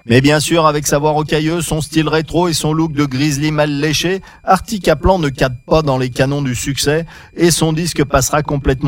Mais bien sûr, avec sa voix rocailleuse, son style rétro et son look de grizzly mal léché, Artie Kaplan ne cadre pas dans les canons du succès et son disque passera complètement